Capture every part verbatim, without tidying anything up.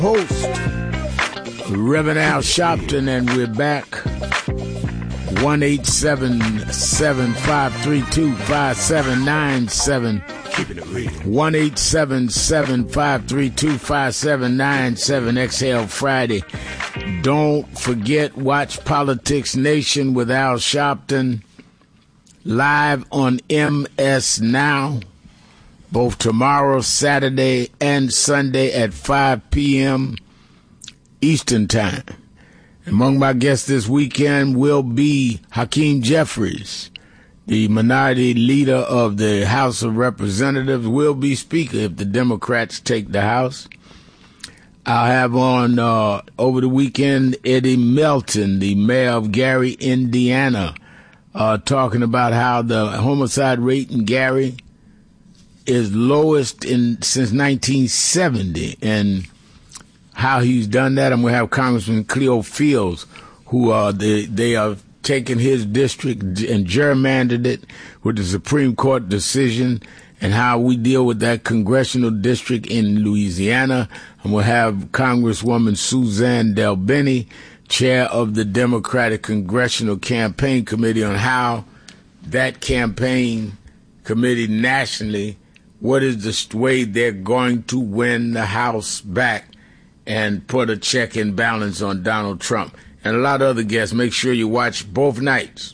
Host Reverend Al Sharpton, and we're back. one eight seven seven, five three two, five seven nine seven. Keeping it real. one eight seven seven, five three two, five seven nine seven. Exhale Friday. Don't forget, watch Politics Nation with Al Sharpton live on M S Now, both tomorrow, Saturday, and Sunday at five p.m. Eastern Time. Among my guests this weekend will be Hakeem Jeffries, the minority leader of the House of Representatives, will be Speaker if the Democrats take the House. I'll have on uh, over the weekend Eddie Melton, the mayor of Gary, Indiana, uh, talking about how the homicide rate in Gary is lowest in since nineteen seventy, and how he's done that. I'm going to have Congressman Cleo Fields, who uh, they, they have taken his district and gerrymandered it with the Supreme Court decision, and how we deal with that congressional district in Louisiana. And we'll have Congresswoman Suzanne DelBene, chair of the Democratic Congressional Campaign Committee, on how that campaign committee nationally, what is the way they're going to win the House back and put a check and balance on Donald Trump. And a lot of other guests. Make sure you watch both nights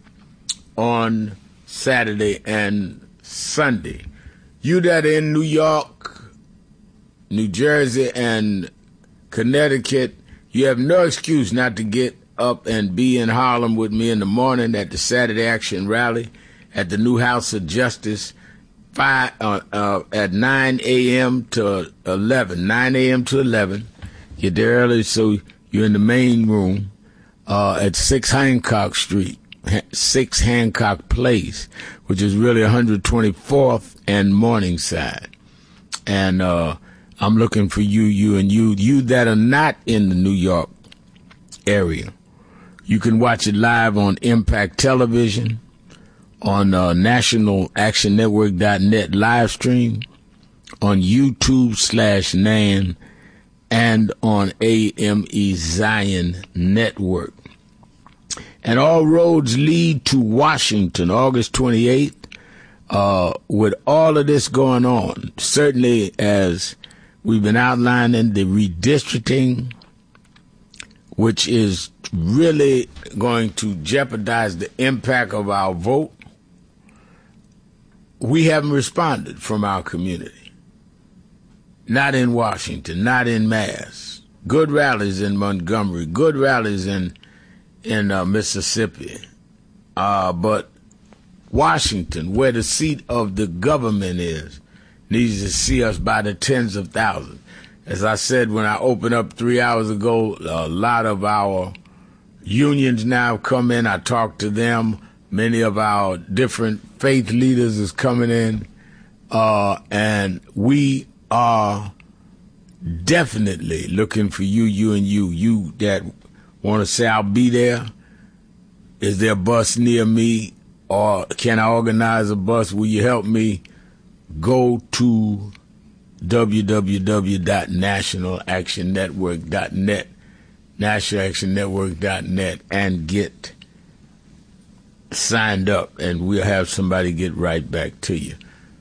on Saturday and Sunday. You that are in New York, New Jersey, and Connecticut, you have no excuse not to get up and be in Harlem with me in the morning at the Saturday Action Rally at the new House of Justice, five, uh, uh, at nine a.m. to eleven, nine a.m. to eleven. Get there early so you're in the main room uh, at six Hancock Street, six Hancock Place, which is really one twenty-fourth and Morningside. And uh, I'm looking for you, you, and you, you that are not in the New York area. You can watch it live on Impact Television, on uh, National Action Network dot net live stream, on YouTube slash Nan, and on A M E Zion Network. And all roads lead to Washington, August twenty-eighth, uh, with all of this going on. Certainly, as we've been outlining, the redistricting, which is really going to jeopardize the impact of our vote. We haven't responded from our community. Not in Washington, not in Mass. Good rallies in Montgomery, good rallies in in uh, Mississippi. Uh, but Washington, where the seat of the government is, needs to see us by the tens of thousands. As I said when I opened up three hours ago, a lot of our unions now come in. I talked to them. Many of our different faith leaders is coming in. Uh, and we are definitely looking for you, you and you, you that want to say, I'll be there. Is there a bus near me? Or can I organize a bus? Will you help me? Go to w w w dot national action network dot net, national action network dot net, and get signed up, and we'll have somebody get right back to you.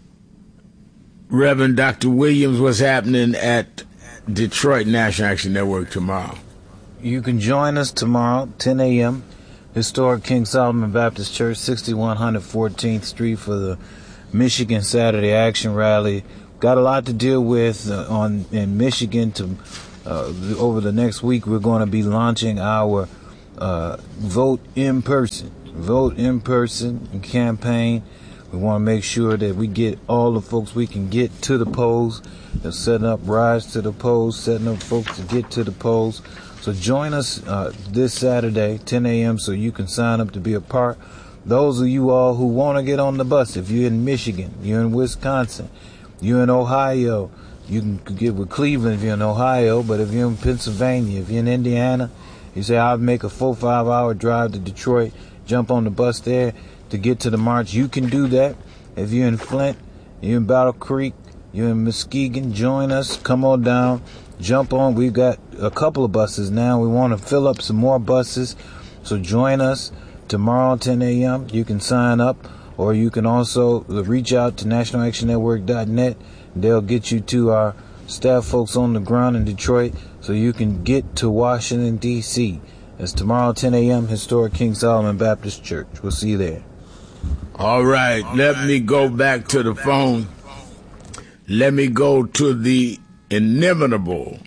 Reverend Doctor Williams, what's happening at Detroit National Action Network tomorrow? You can join us tomorrow, ten a.m., historic King Solomon Baptist Church, sixty-one fourteenth Street, for the Michigan Saturday Action Rally. Got a lot to deal with uh, on in Michigan. To uh, over the next week, we're going to be launching our uh, Vote in Person, Vote in Person campaign. We want to make sure that we get all the folks we can get to the polls. They're setting up rides to the polls, setting up folks to get to the polls. So join us uh, this Saturday, ten a.m., so you can sign up to be a part. Those of you all who want to get on the bus, if you're in Michigan, you're in Wisconsin, you're in Ohio, you can get with Cleveland if you're in Ohio, but if you're in Pennsylvania, if you're in Indiana, you say, I'll make a four, five hour drive to Detroit, jump on the bus there to get to the march. You can do that. If you're in Flint, you're in Battle Creek, you're in Muskegon, join us. Come on down. jump on. We've got a couple of buses now. We want to fill up some more buses. So join us tomorrow, ten a.m. You can sign up, or you can also reach out to national action network dot net. They'll get you to our staff folks on the ground in Detroit so you can get to Washington, D C It's tomorrow, ten a.m., historic King Solomon Baptist Church. We'll see you there. All right, let me go back to the phone. Let me go to the inimitable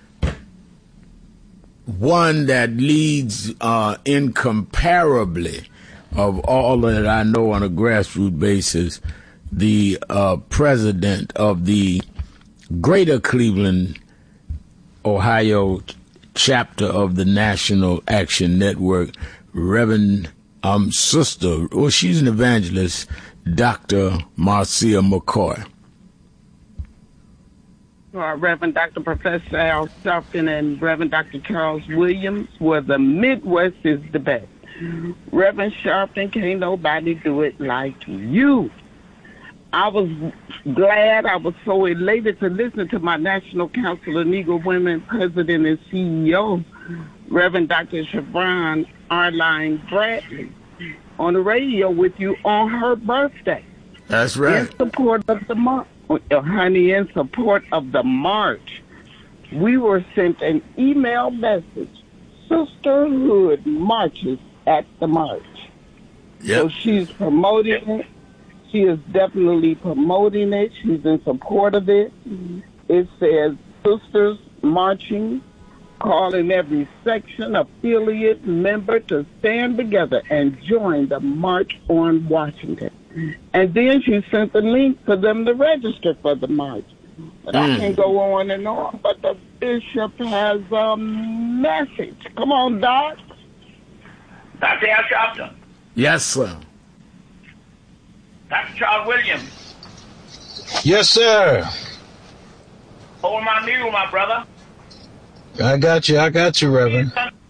one that leads uh, incomparably of all that I know on a grassroots basis, the uh, president of the Greater Cleveland, Ohio chapter of the National Action Network, Reverend um, Sister, well, she's an evangelist, Doctor Marcia McCoy. Uh, Reverend Doctor Professor Al Sharpton and Reverend Doctor Charles Williams, where the Midwest is the best. Reverend Sharpton, can't nobody do it like you. I was glad, I was so elated to listen to my National Council of Negro Women President and C E O, Reverend Doctor Siobhan Arline Bradley, on the radio with you on her birthday. That's right. In support of the march, honey, in support of the march, we were sent an email message, Sisterhood marches at the march. Yep. So she's promoting it. She is definitely promoting it. She's in support of it. It says sisters marching, calling every section, affiliate, member to stand together and join the March on Washington. And then she sent the link for them to register for the march. But mm. I can go on and on, but the bishop has a message. Come on, Doc. Doctor Al Sharpton. Yes, sir. Doctor Charles Williams. Yes, sir. Hold my mule, my brother. I got you. I got you, Reverend.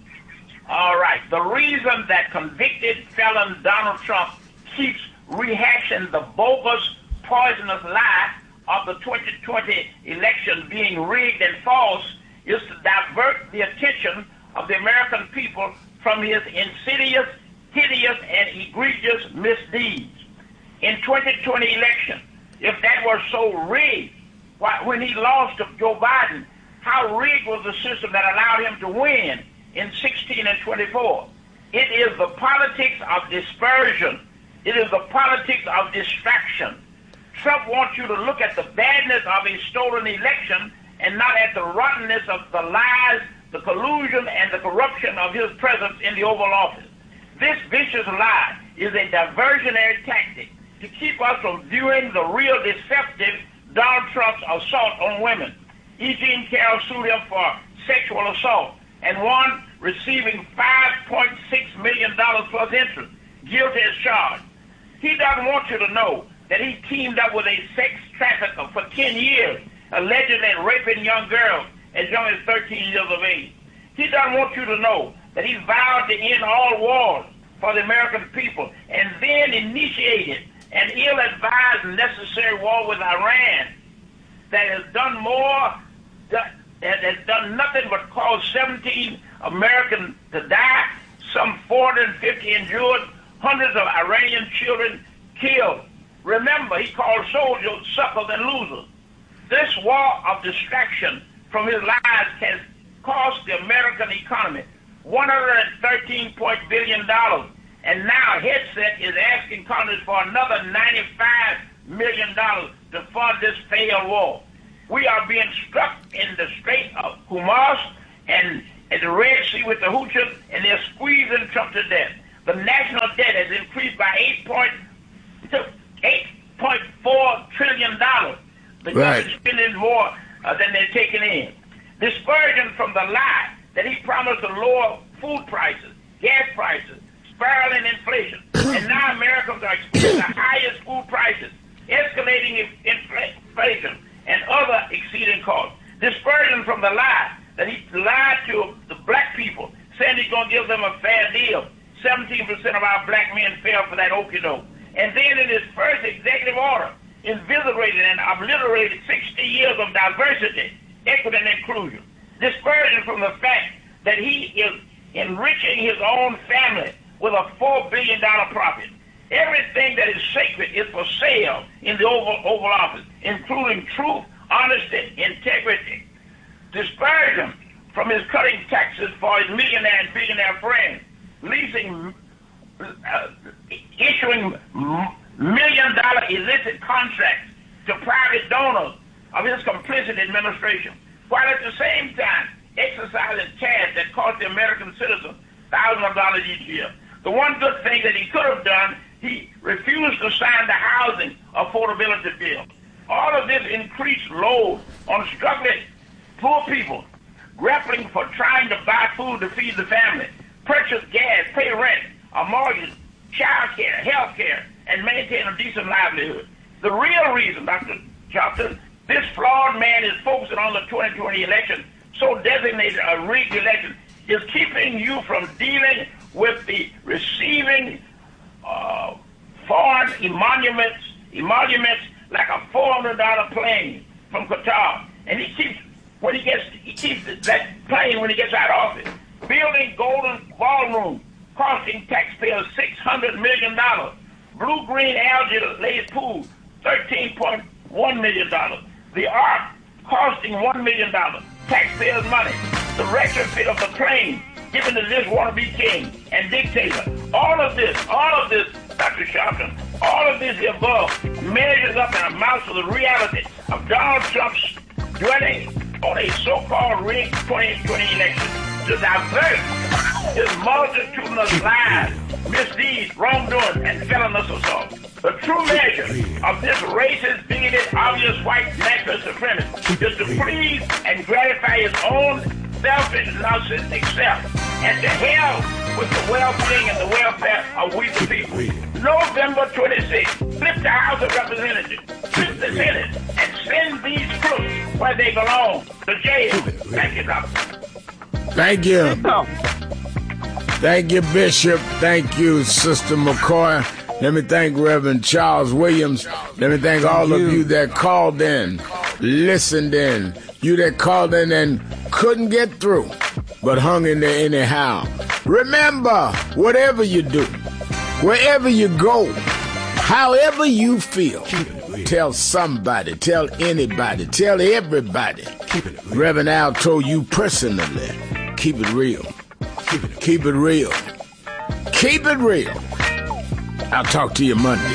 All right. The reason that convicted felon Donald Trump keeps rehashing the bogus, poisonous lie of the twenty twenty election being rigged and false is to divert the attention of the American people from his insidious, hideous, and egregious misdeeds. In twenty twenty election, if that were so rigged, why, when he lost to Joe Biden, how rigged was the system that allowed him to win in sixteen and twenty-four? It is the politics of dispersion. It is the politics of distraction. Trump wants you to look at the badness of a stolen election and not at the rottenness of the lies, the collusion, and the corruption of his presence in the Oval Office. This vicious lie is a diversionary tactic to keep us from viewing the real deceptive Donald Trump's assault on women. E. Jean Carroll sued him for sexual assault and won, receiving five point six million dollars plus interest, guilty as charged. He doesn't want you to know that he teamed up with a sex trafficker for ten years, allegedly raping young girls as young as thirteen years of age. He doesn't want you to know that he vowed to end all wars for the American people and then initiated an ill-advised necessary war with Iran that has done more, that has done nothing but cause seventeen Americans to die, some four hundred fifty injured, hundreds of Iranian children killed. Remember, he called soldiers suckers and losers. This war of distraction from his lies has cost the American economy one hundred thirteen billion dollars. And now Headset is asking Congress for another ninety-five million dollars to fund this failed war. We are being struck in the Strait of Hormuz and at the Red Sea with the Houthis, and they're squeezing Trump to death. The national debt has increased by eight point four trillion dollars. The right. government is spending more uh, than they're taking in. Dispersion from the lie that he promised to lower food prices, gas prices, spiraling inflation. And now Americans are experiencing the highest food prices, escalating inflation, and other exceeding costs. Dispersion from the lie that he lied to the black people, saying he's going to give them a fair deal. seventeen percent of our black men fell for that okie-doke. And then in his first executive order, invigorated and obliterated sixty years of diversity equity, and inclusion. Discouraging from the fact that he is enriching his own family with a four billion dollars profit. Everything that is sacred is for sale in the Oval, Oval Office, including truth, honesty, integrity. Discourage him from his cutting taxes for his millionaire and billionaire friends, leasing, uh, issuing million-dollar illicit contracts to private donors of his complicit administration, while at the same time exercising cash that cost the American citizens thousands of dollars each year. The one good thing that he could have done, he refused to sign the housing affordability bill. All of this increased load on struggling poor people, grappling for trying to buy food to feed the family, purchase gas, pay rent, a mortgage, child care, health care, and maintain a decent livelihood. The real reason, Doctor Johnson, this flawed man is focusing on the twenty twenty election, so designated a rigged election, is keeping you from dealing with the receiving uh, foreign emoluments, emoluments like a four hundred dollar plane from Qatar. And he keeps, when he gets, he keeps that plane when he gets out of office. Building Golden Ballroom, costing taxpayers six hundred million dollars. Blue-green algae-laced pool, thirteen point one million dollars. The Ark, costing one million dollars. Taxpayers' money. The retrofit of the plane, given to this wannabe king and dictator. All of this, all of this, Doctor Sharpton, all of this above measures up and amounts to the reality of Donald Trump's dwelling on a so-called rigged twenty twenty election to divert his multitudinous lies, misdeeds, wrongdoing, and felonious assault. The true measure of this racist, bigoted, obvious white national supremacist is to please and gratify his own selfish, narcissistic self, and to hell with the well-being and the welfare of we the people. November twenty-sixth, flip the House of Representatives, flip the Senate, and send these crooks where they belong, to jail. Thank you, Doctor. Thank you. Thank you, Bishop. Thank you, Sister McCoy. Let me thank Reverend Charles Williams. Let me thank all of you that called in, listened in, you that called in and couldn't get through, but hung in there anyhow. Remember, whatever you do, wherever you go, however you feel, tell somebody, tell anybody, tell everybody. Reverend Al told you personally, keep it real. Keep it real. Keep it real. I'll talk to you Monday.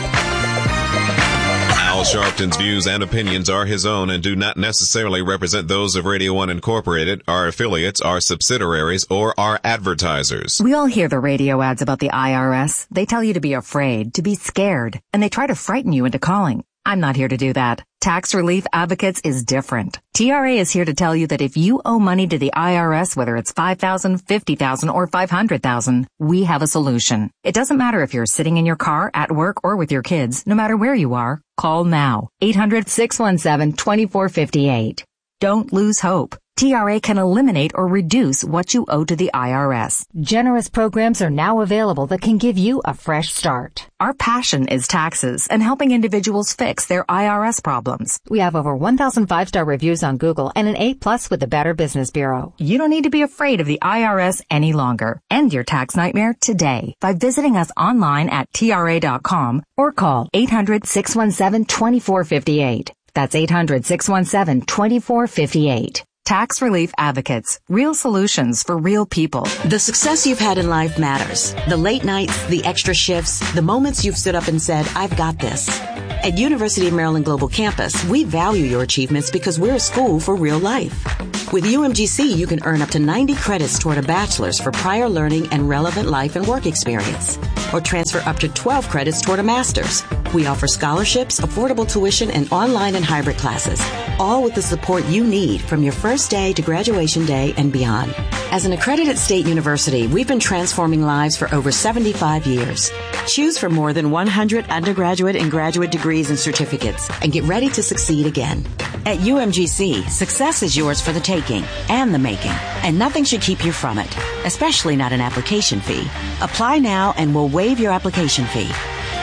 Al Sharpton's views and opinions are his own and do not necessarily represent those of Radio One Incorporated, our affiliates, our subsidiaries, or our advertisers. We all hear the radio ads about the I R S. They tell you to be afraid, to be scared, and they try to frighten you into calling. I'm not here to do that. Tax Relief Advocates is different. T R A is here to tell you that if you owe money to the I R S, whether it's five thousand dollars, fifty thousand dollars, or five hundred thousand dollars, we have a solution. It doesn't matter if you're sitting in your car, at work, or with your kids. No matter where you are, call now. eight hundred, six one seven, two four five eight. Don't lose hope. T R A can eliminate or reduce what you owe to the I R S. Generous programs are now available that can give you a fresh start. Our passion is taxes and helping individuals fix their I R S problems. We have over one thousand five-star reviews on Google and an A plus with the Better Business Bureau. You don't need to be afraid of the I R S any longer. End your tax nightmare today by visiting us online at T R A dot com or call eight hundred, six one seven, two four five eight. That's eight hundred, six one seven, two four five eight. Tax Relief Advocates. Real solutions for real people. The success you've had in life matters. The late nights, the extra shifts, the moments you've stood up and said, I've got this. At University of Maryland Global Campus, we value your achievements because we're a school for real life. With U M G C, you can earn up to ninety credits toward a bachelor's for prior learning and relevant life and work experience, or transfer up to twelve credits toward a master's. We offer scholarships, affordable tuition, and online and hybrid classes, all with the support you need from your first day to graduation day and beyond. As an accredited state university, we've been transforming lives for over seventy-five years. Choose from more than one hundred undergraduate and graduate degrees and certificates and get ready to succeed again. At U M G C, success is yours for the taking and the making, and nothing should keep you from it, especially not an application fee. Apply now and we'll waive your application fee.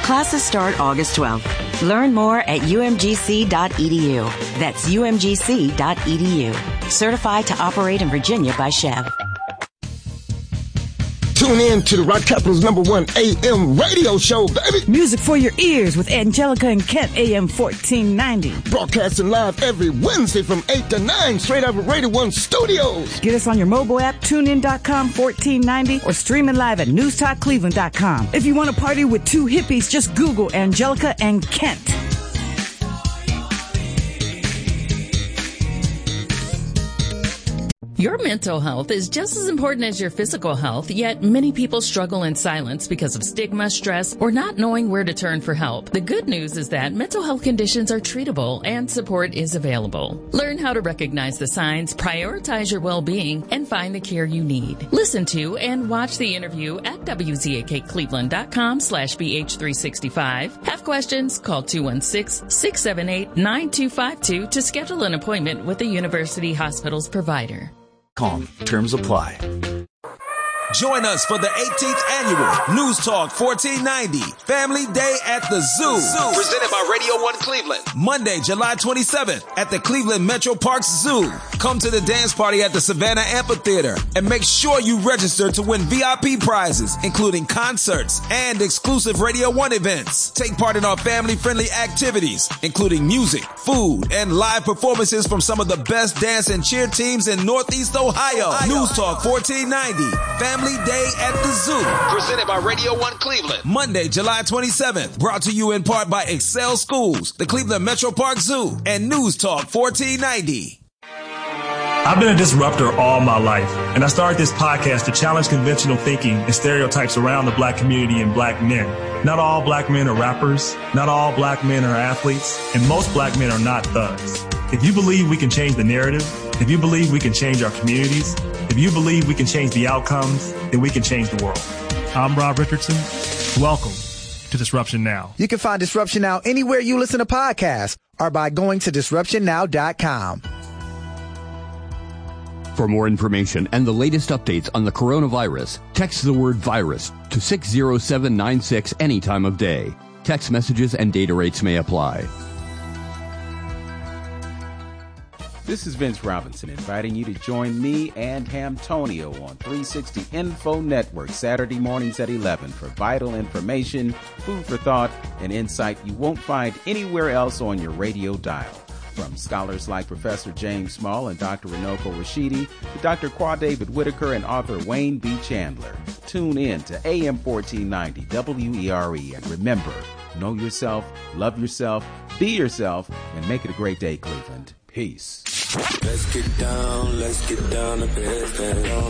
Classes start August twelfth. Learn more at u m g c dot e d u. That's u m g c dot e d u. Certified to operate in Virginia by Chev. Tune in to the Rock Capital's number one A M radio show, baby. Music for your ears with Angelica and Kent, A M fourteen ninety. Broadcasting live every Wednesday from eight to nine, straight out of Radio one Studios. Get us on your mobile app, tune in dot com, fourteen ninety, or streaming live at news talk cleveland dot com. If you want to party with two hippies, just Google Angelica and Kent. Your mental health is just as important as your physical health, yet many people struggle in silence because of stigma, stress, or not knowing where to turn for help. The good news is that mental health conditions are treatable and support is available. Learn how to recognize the signs, prioritize your well-being, and find the care you need. Listen to and watch the interview at w z a k cleveland dot com slash b h three sixty-five. Have questions? Call two one six, six seven eight, nine two five two to schedule an appointment with the University Hospital's provider. Calm. Terms apply. Join us for the eighteenth annual News Talk fourteen ninety Family Day at the Zoo. Zoo. Presented by Radio one Cleveland. Monday, July twenty-seventh at the Cleveland Metro Parks Zoo. Come to the dance party at the Savannah Amphitheater and make sure you register to win V I P prizes, including concerts and exclusive Radio one events. Take part in our family-friendly activities, including music, food, and live performances from some of the best dance and cheer teams in Northeast Ohio. Ohio. News Talk fourteen ninety Family Day at the Zoo. Presented by Radio one Cleveland. Monday, July twenty-seventh. Brought to you in part by Excel Schools, the Cleveland Metro Park Zoo, and News Talk fourteen ninety. I've been a disruptor all my life, and I started this podcast to challenge conventional thinking and stereotypes around the black community and black men. Not all black men are rappers, not all black men are athletes, and most black men are not thugs. If you believe we can change the narrative, if you believe we can change our communities, if you believe we can change the outcomes, then we can change the world. I'm Rob Richardson. Welcome to Disruption Now. You can find Disruption Now anywhere you listen to podcasts or by going to disruption now dot com. For more information and the latest updates on the coronavirus, text the word virus to six zero seven nine six any time of day. Text messages and data rates may apply. This is Vince Robinson inviting you to join me and Hamtonio on three sixty Info Network Saturday mornings at eleven for vital information, food for thought, and insight you won't find anywhere else on your radio dial. From scholars like Professor James Small and Doctor Runoko Rashidi to Doctor Qua David Whitaker and author Wayne B. Chandler. Tune in to A M fourteen ninety W E R E and remember, know yourself, love yourself, be yourself, and make it a great day, Cleveland. Peace. Let's get down, let's get down to business.